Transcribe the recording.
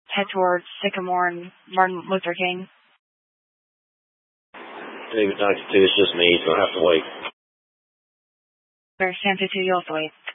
head towards Sycamore and Martin Luther King. David 92, it's just me, so I'll have to wait. Bear Sam 22, you'll have to wait.